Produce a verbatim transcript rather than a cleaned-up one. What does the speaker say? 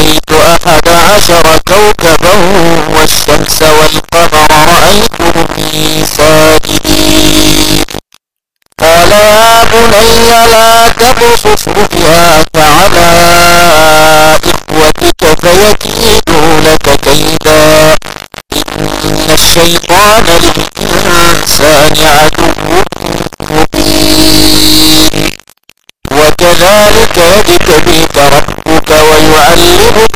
رأيت أحد عشر كوكبا والشمس والقمر رأيتهم لي ساجدين. قال يا بني لا تقصص رؤياك على إخوتك فيكيدوا لك كيدا إن الشيطان للإنسان عدو مبين. وكذلك يجتبيك ربك ويعلمك